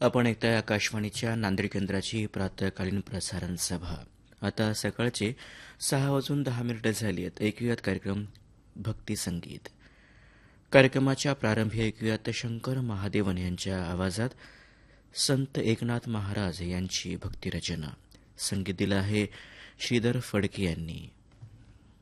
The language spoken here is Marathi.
आपण ऐकताय आकाशवाणीच्या नांदेड केंद्राची प्रातःकालीन प्रसारण सभा. आता सकाळचे 6:10 झाली आहेत. ऐकूयात कार्यक्रम भक्ती संगीत. कार्यक्रमाच्या प्रारंभी ऐकूयात शंकर महादेवन यांच्या आवाजात संत एकनाथ महाराज यांची भक्तिरचना. संगीत दिलं आहे श्रीधर फडके यांनी.